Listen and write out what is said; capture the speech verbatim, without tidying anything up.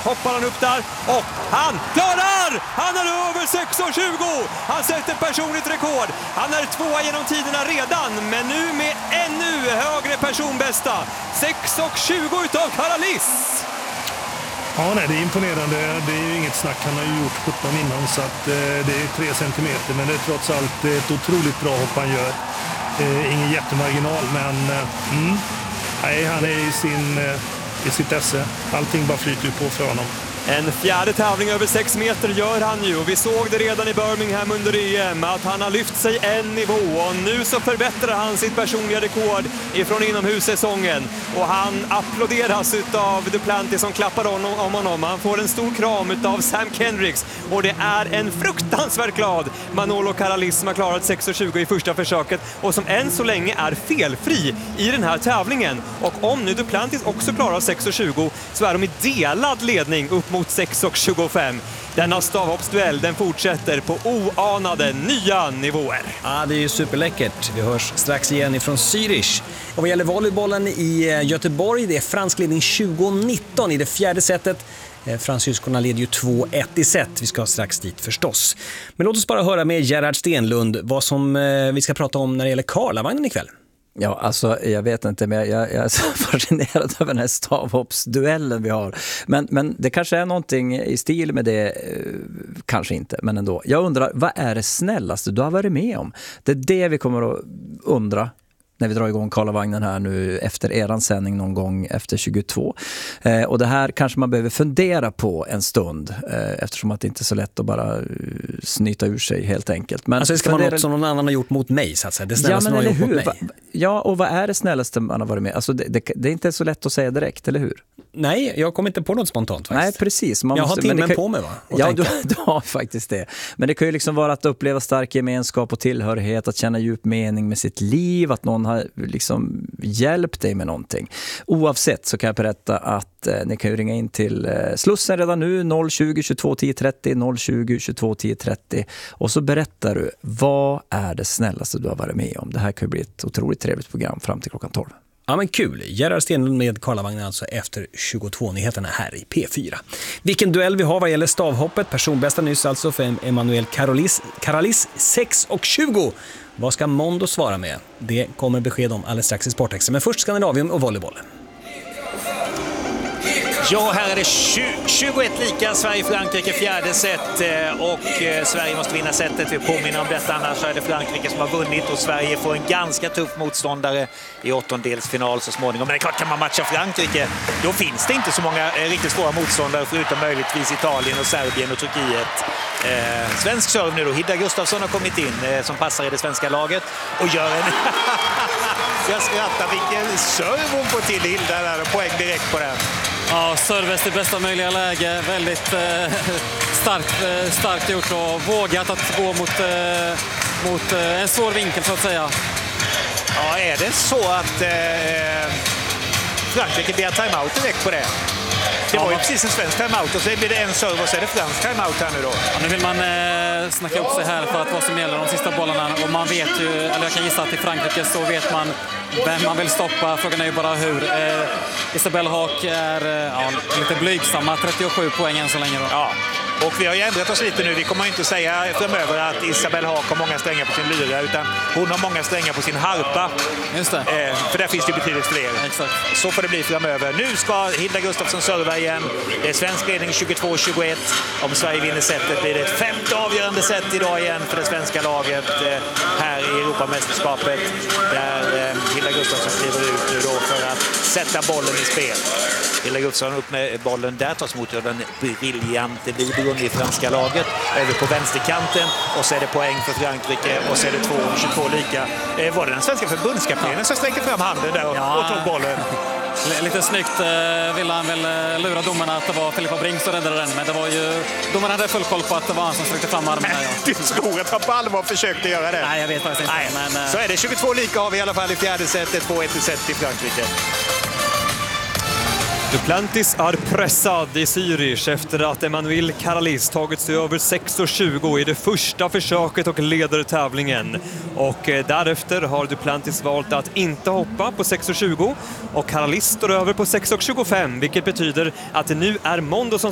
hoppar han upp där och han klarar! Han är över sex tjugo! Han sätter personligt rekord. Han är tvåa genom tiderna redan, men nu med ännu högre personbästa. sex tjugo utav Karalis! Ja, nej, det är imponerande. Det är ju inget snack. Han har ju gjort sjutton innan, så att, eh, det är tre centimeter. Men det är trots allt ett otroligt bra hopp han gör. Eh, ingen jättemarginal, men eh, mm, nej, han är i, sin, eh, i sitt esse. Allting bara flyter på för honom. En fjärde tävling över sex meter gör han ju, och vi såg det redan i Birmingham under E M att han har lyft sig en nivå, och nu så förbättrar han sitt personliga rekord ifrån inomhussäsongen, och han applåderas utav Duplantis som klappar honom, om honom. Han får en stor kram utav Sam Kendricks, och det är en fruktansvärt glad Manolo Karalis som har klarat sex tjugo i första försöket och som än så länge är felfri i den här tävlingen. Och om nu Duplantis också klarar sex tjugo så är de i delad ledning upp mot sex tjugofem. Denna stavhoppsduell, den fortsätter på oanade nya nivåer. Ja, det är ju superläckert. Vi hörs strax igen ifrån Zürich. Och vad gäller volleybollen i Göteborg, det är fransk ledning tjugo nitton i det fjärde setet. Fransyskorna leder ju två ett i set. Vi ska strax dit förstås. Men låt oss bara höra med Gerhard Stenlund vad som vi ska prata om när det gäller Karlavagnen ikväll. Ja, alltså jag vet inte, men jag, jag är så fascinerad över den här stavhoppsduellen vi har. Men, men det kanske är någonting i stil med det, kanske inte, men ändå. Jag undrar, vad är det snällaste du har varit med om? Det är det vi kommer att undra när vi drar igång Karlavagnen här nu efter eran sändning någon gång efter tjugotvå. Eh, och det här kanske man behöver fundera på en stund eh, eftersom att det inte är så lätt att bara uh, snyta ur sig helt enkelt. Men alltså det ska vara något som någon annan har gjort mot mig, så att säga. Det snällaste ja, men någon har gjort hur? mot mig. Va, ja, och vad är det snällaste man har varit med? Alltså det, det, det är inte så lätt att säga direkt, eller hur? Nej, jag kommer inte på något spontant faktiskt. Nej, precis. Man jag måste, har timmen kan, på mig, va? Ja, du, du har faktiskt det. Men det kan ju liksom vara att uppleva stark gemenskap och tillhörighet, att känna djup mening med sitt liv, att någon har liksom hjälpt dig med någonting. Oavsett så kan jag berätta att eh, ni kan ju ringa in till eh, Slussen redan nu, noll tjugo tjugotvå tio trettio, noll tjugo tjugotvå tio trettio, och så berättar du, vad är det snällaste du har varit med om? Det här kan ju bli ett otroligt trevligt program fram till klockan tolv. Ja, men kul. Gerhard Stenlund med Karlavagnen alltså efter tjugotvå-nyheterna här i P fyra. Vilken duell vi har vad gäller stavhoppet. Personbästa nyss alltså för Emanuel Karalis, Karalis sex tjugo. Vad ska Mondo svara med? Det kommer besked om alldeles strax i Sportextra. Men först Skandinavium och volleyboll. Ja, här är det tjugoett lika, Sverige-Frankrike fjärde set, och Sverige måste vinna setet. Vi påminner om detta, annars är det Frankrike som har vunnit och Sverige får en ganska tuff motståndare i åttondelsfinal så småningom. Men det är klart, kan man matcha Frankrike, då finns det inte så många riktigt svåra motståndare förutom möjligtvis Italien och Serbien och Turkiet. Eh, svensk serve nu då, Hilda Gustafsson har kommit in eh, som passar i det svenska laget och gör en... Jag skrattar, vilken serve hon får till Hilda där, och poäng direkt på den. Ja, serves i bästa möjliga läge. Väldigt eh, starkt, eh, starkt gjort och vågat att gå mot, eh, mot eh, en svår vinkel så att säga. Ja, är det så att eh, Frankrike blir timeout direkt på det? Det var ju precis en svensk timeout och så blir det en serve och så är det fransk timeout här nu då. Ja, nu vill man eh, snacka upp sig här för att vad som gäller de sista bollarna. Och man vet ju, eller jag kan gissa att i Frankrike så vet man vem man vill stoppa. Frågan är ju bara hur. Eh, Isabelle Haak är eh, ja, lite blygsamma, trettiosju poäng än så länge då. Ja. Och vi har ju ändrat oss lite nu. Vi kommer inte att säga framöver att Isabelle Haak har många strängar på sin lyra, utan hon har många strängar på sin harpa. Just det. Eh, för där finns det betydligt fler. Exakt. Så får det bli framöver. Nu ska Hilda Gustafsson serva igen. Det är svensk ledning tjugotvå tjugoett. Om Sverige vinner setet blir det ett femte avgörande set idag igen för det svenska laget eh, här i Europamästerskapet. Där eh, Hilda Gustafsson kliver ut nu då för att sätta bollen i spel. Hilda Gustafsson upp med bollen. Där tas mot den briljante Vibrun i franska laget. Över på vänsterkanten. Och så är det poäng för Frankrike. Och så är det två tjugotvå lika. Eh, var det den svenska förbundskaptenen som sträckte fram handen där och, ja. och tog bollen? Lite snyggt eh, ville han väl lura domarna att det var Filippa Brink som räddade den. Men det var ju, domarna hade full koll på att det var han som sträckte fram armen. Ja. Du tror att han på allvar försökte göra det? Nej, jag vet faktiskt inte. Nej. Men, eh... Så är det tjugotvå lika har vi i alla fall i fjärde setet. två ett i set i Frankrike. Duplantis är pressad i Zürich efter att Emanuel Karalis tagit sig över sex tjugo i det första försöket och leder tävlingen. Och därefter har Duplantis valt att inte hoppa på sex tjugo och Karalis står över på sex tjugofem, vilket betyder att det nu är Mondo som